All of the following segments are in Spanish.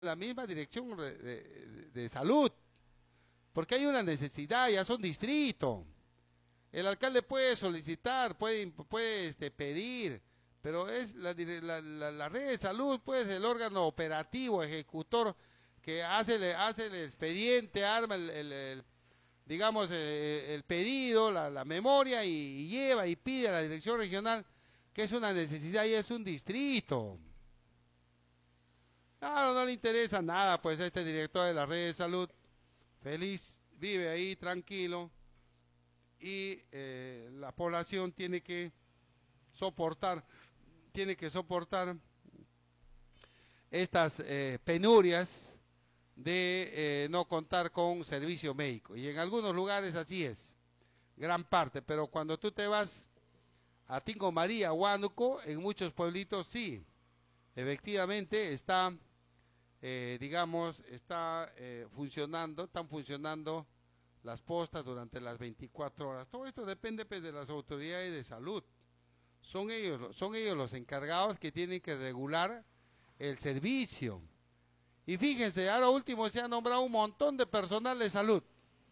la misma dirección de salud, porque hay una necesidad, ya son distrito. El alcalde puede solicitar, puede pedir, pero es la red de salud, pues el órgano operativo, ejecutor, que hace el expediente, arma digamos, el pedido, la memoria y lleva y pide a la dirección regional que es una necesidad y es un distrito. Claro, no le interesa nada, pues este director de la red de salud, feliz, vive ahí tranquilo y la población soportar, tiene que soportar estas penurias de no contar con servicio médico. Y en algunos lugares así es, gran parte, pero cuando tú te vas a Tingo María, Huánuco, en muchos pueblitos sí, efectivamente están funcionando las postas durante las 24 horas. Todo esto depende pues, de las autoridades de salud. Son ellos los encargados que tienen que regular el servicio. Y fíjense, ahora último se ha nombrado un montón de personal de salud.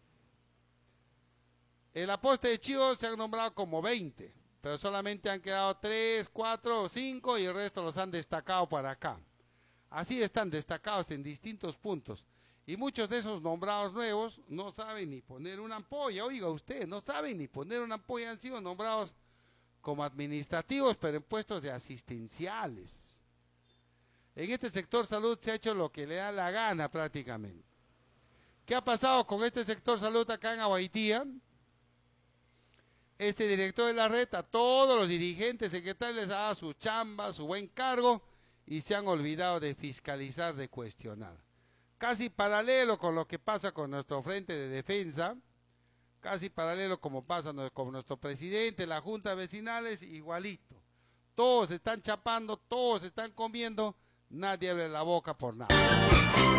En la posta de Chivos se han nombrado como 20, pero solamente han quedado 3, 4 o 5 y el resto los han destacado para acá. Así están destacados en distintos puntos. Y muchos de esos nombrados nuevos no saben ni poner una ampolla. Oiga usted, no saben ni poner una ampolla, han sido nombrados como administrativos, pero en puestos de asistenciales. En este sector salud se ha hecho lo que le da la gana prácticamente. ¿Qué ha pasado con este sector salud acá en Abaitía? Este director de la red, a todos los dirigentes, secretarios les ha dado su chamba, su buen cargo, y se han olvidado de fiscalizar, de cuestionar. Casi paralelo con lo que pasa con nuestro frente de defensa, casi paralelo como pasa con nuestro presidente, la junta vecinales, igualito. Todos están chapando, todos están comiendo, nadie abre la boca por nada.